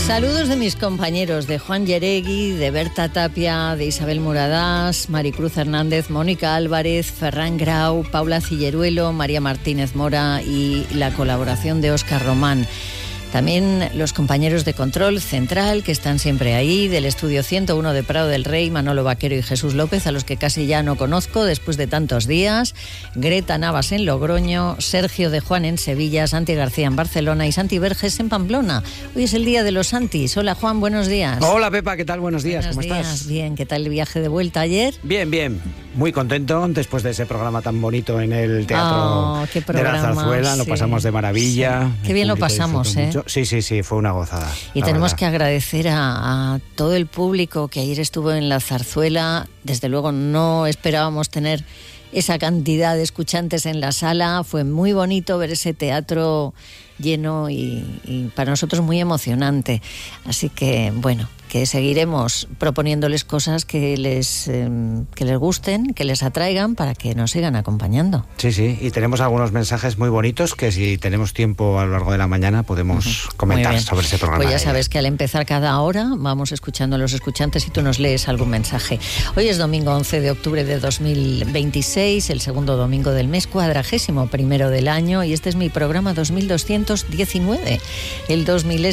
Saludos de mis compañeros, de Juan Yeregui, de Berta Tapia, de Isabel Muradás, Maricruz Hernández, Mónica Álvarez, Ferran Grau, Paula Cilleruelo, María Martínez Mora y la colaboración de Óscar Román. También los compañeros de Control Central, que están siempre ahí, del Estudio 101 de Prado del Rey, Manolo Vaquero y Jesús López, a los que casi ya no conozco después de tantos días, Greta Navas en Logroño, Sergio de Juan en Sevilla, Santi García en Barcelona y Santi Verges en Pamplona. Hoy es el día de los Santis. Hola Juan, buenos días. Hola Pepa, ¿qué tal? Buenos días, ¿cómo estás? Bien, ¿qué tal el viaje de vuelta ayer? Bien, bien. Muy contento después de ese programa tan bonito en el Teatro de la Zarzuela. Lo pasamos de maravilla. Sí. Qué bien lo pasamos, ¿eh? Sí, fue una gozada. Y tenemos que agradecer a todo el público que ayer estuvo en la Zarzuela. Desde luego no esperábamos tener esa cantidad de escuchantes en la sala. Fue muy bonito ver ese teatro lleno y para nosotros muy emocionante. Así que, bueno, que seguiremos proponiéndoles cosas que les gusten, que les atraigan, para que nos sigan acompañando. Sí, y tenemos algunos mensajes muy bonitos que si tenemos tiempo a lo largo de la mañana podemos comentar sobre ese programa. Pues ya sabes que al empezar cada hora vamos escuchando a los escuchantes y tú nos lees algún mensaje. Hoy es domingo 11 de octubre de 2026, el segundo domingo del mes, 41º del año, y este es mi programa 2219, el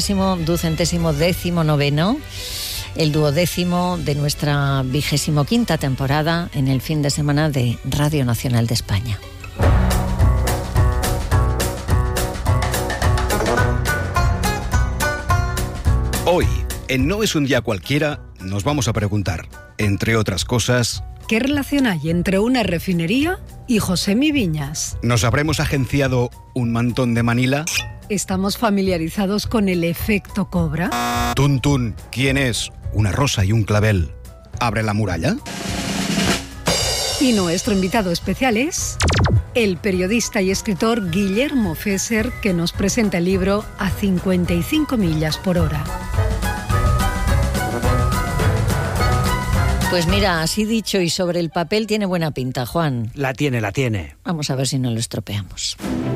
2000º, el 12º de nuestra 25ª temporada en el fin de semana de Radio Nacional de España. Hoy, en No es un día cualquiera, nos vamos a preguntar, entre otras cosas, ¿qué relación hay entre una refinería y Josemi Viñas? ¿nos habremos agenciado un mantón de Manila? ¿Estamos familiarizados con el efecto Cobra? Tun Tun, ¿quién es? ¿Una rosa y un clavel? ¿Abre la muralla? Y nuestro invitado especial es el periodista y escritor Guillermo Fesser, que nos presenta el libro A 55 millas por hora. Pues mira, así dicho y sobre el papel tiene buena pinta, Juan. La tiene. Vamos a ver si no lo estropeamos.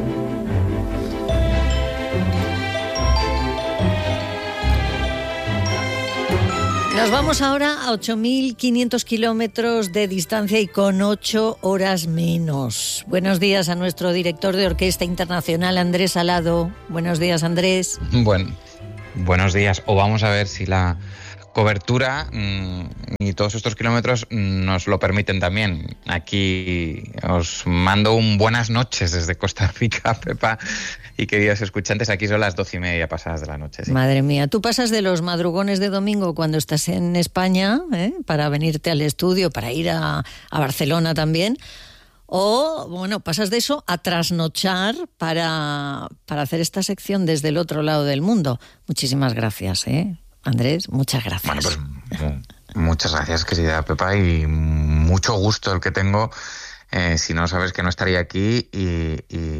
Nos vamos ahora a 8.500 kilómetros de distancia y con 8 horas menos. Buenos días a nuestro director de Orquesta Internacional, Andrés Alado. Buenos días, Andrés. Buenos días. O vamos a ver si la cobertura y todos estos kilómetros nos lo permiten también. Aquí os mando un buenas noches desde Costa Rica, Pepa, y queridos escuchantes, aquí son las 12:30 pasadas de la noche. ¿Sí? Madre mía, tú pasas de los madrugones de domingo cuando estás en España, para venirte al estudio, para ir a Barcelona también, o, bueno, pasas de eso a trasnochar para hacer esta sección desde el otro lado del mundo. Muchísimas gracias, Andrés, muchas gracias. Bueno, pues muchas gracias, querida Pepa, y mucho gusto el que tengo. Si no, sabes que no estaría aquí y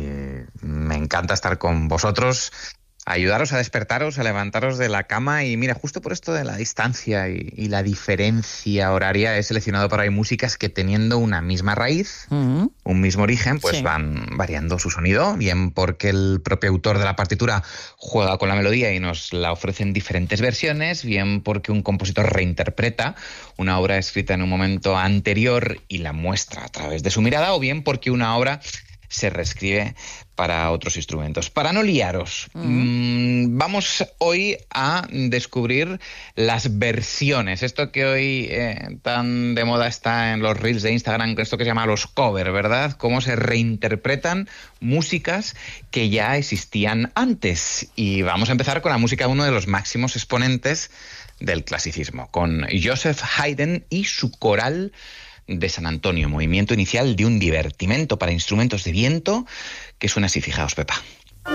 me encanta estar con vosotros, ayudaros a despertaros, a levantaros de la cama. Y mira, justo por esto de la distancia y la diferencia horaria, he seleccionado para hoy músicas que, teniendo una misma raíz, un mismo origen, pues van variando su sonido, bien porque el propio autor de la partitura juega con la melodía y nos la ofrece en diferentes versiones, bien porque un compositor reinterpreta una obra escrita en un momento anterior y la muestra a través de su mirada, o bien porque una obra se reescribe para otros instrumentos. Para no liaros, vamos hoy a descubrir las versiones. Esto que hoy tan de moda está en los reels de Instagram, esto que se llama los covers, ¿verdad? Cómo se reinterpretan músicas que ya existían antes. Y vamos a empezar con la música de uno de los máximos exponentes del clasicismo, con Joseph Haydn y su coral de San Antonio, movimiento inicial de un divertimento para instrumentos de viento que suena así, fijaos, Pepa.